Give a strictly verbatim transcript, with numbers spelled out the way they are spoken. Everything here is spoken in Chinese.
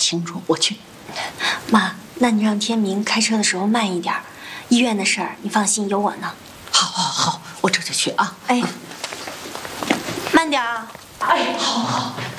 清楚。我去。 妈，那你让天明开车的时候慢一点，医院的事儿你放心，有我呢。 好，好，好，我这就去啊。 哎，慢点啊。 哎，好好。